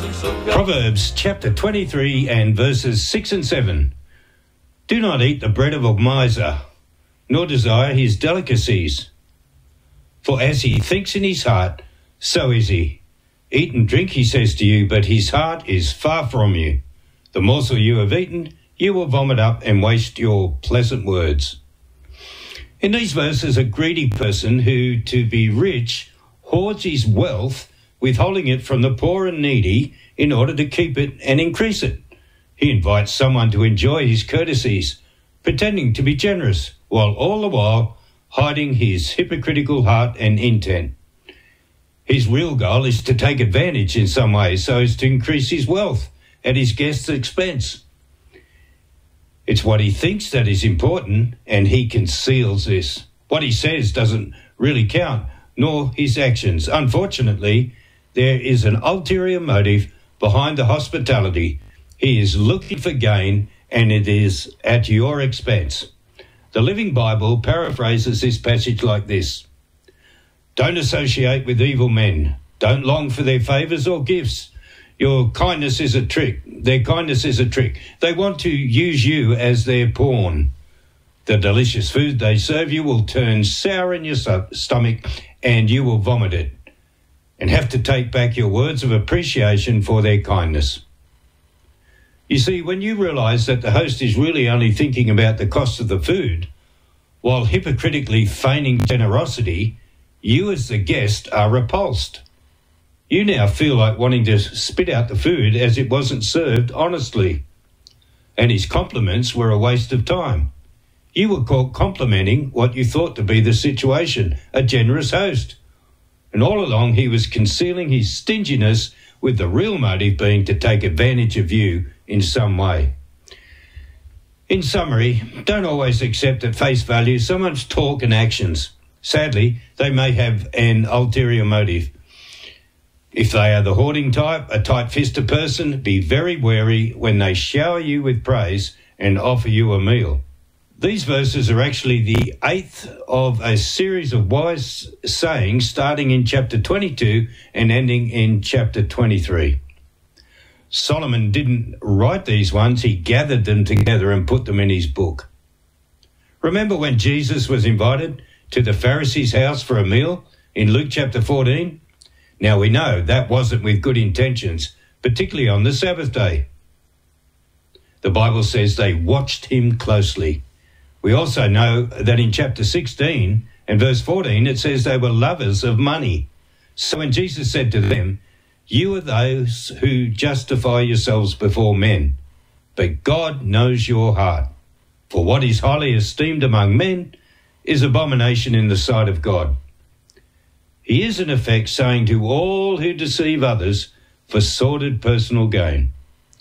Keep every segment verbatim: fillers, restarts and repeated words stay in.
Proverbs chapter twenty-three and verses six and seven. Do not eat the bread of a miser, nor desire his delicacies. For as he thinks in his heart, so is he. Eat and drink, he says to you, but his heart is far from you. The morsel you have eaten, you will vomit up and waste your pleasant words. In these verses, a greedy person who, to be rich, hoards his wealth, withholding it from the poor and needy in order to keep it and increase it. He invites someone to enjoy his courtesies, pretending to be generous, while all the while hiding his hypocritical heart and intent. His real goal is to take advantage in some way so as to increase his wealth at his guest's expense. It's what he thinks that is important, and he conceals this. What he says doesn't really count, nor his actions. Unfortunately, there is an ulterior motive behind the hospitality. He is looking for gain, and it is at your expense. The Living Bible paraphrases this passage like this: Don't associate with evil men. Don't long for their favours or gifts. Your kindness is a trick. Their kindness is a trick. They want to use you as their pawn. The delicious food they serve you will turn sour in your stomach, and you will vomit it, and have to take back your words of appreciation for their kindness. You see, when you realise that the host is really only thinking about the cost of the food, while hypocritically feigning generosity, you as the guest are repulsed. You now feel like wanting to spit out the food as it wasn't served honestly, and his compliments were a waste of time. You were caught complimenting what you thought to be the situation, a generous host. And all along he was concealing his stinginess, with the real motive being to take advantage of you in some way. In summary, don't always accept at face value someone's talk and actions. Sadly, they may have an ulterior motive. If they are the hoarding type, a tight-fisted person, be very wary when they shower you with praise and offer you a meal. These verses are actually the eighth of a series of wise sayings starting in chapter twenty-two and ending in chapter twenty-three. Solomon didn't write these ones, he gathered them together and put them in his book. Remember when Jesus was invited to the Pharisees' house for a meal in Luke chapter fourteen? Now we know that wasn't with good intentions, particularly on the Sabbath day. The Bible says they watched him closely. We also know that in chapter sixteen and verse fourteen, it says they were lovers of money. So when Jesus said to them, "You are those who justify yourselves before men, but God knows your heart. For what is highly esteemed among men is abomination in the sight of God." He is in effect saying to all who deceive others for sordid personal gain.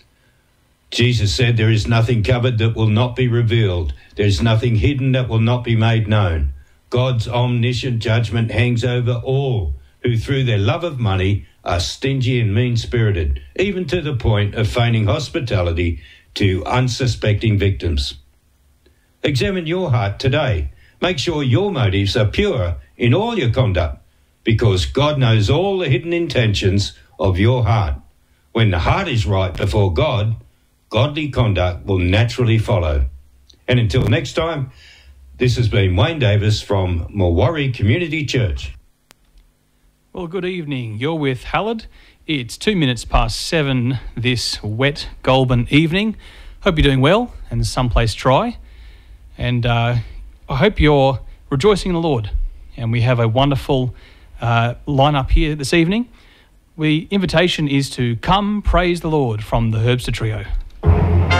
Jesus said there is nothing covered that will not be revealed. There is nothing hidden that will not be made known. God's omniscient judgment hangs over all who through their love of money are stingy and mean-spirited, even to the point of feigning hospitality to unsuspecting victims. Examine your heart today. Make sure your motives are pure in all your conduct, because God knows all the hidden intentions of your heart. When the heart is right before God, godly conduct will naturally follow. And until next time, this has been Wayne Davis from Morwarree Community Church. Well, good evening. You're with Hallard. It's two minutes past seven this wet Goulburn evening. Hope you're doing well and someplace dry. And uh, I hope you're rejoicing in the Lord. And we have a wonderful uh, lineup here this evening. The invitation is to come praise the Lord from the Herbster Trio.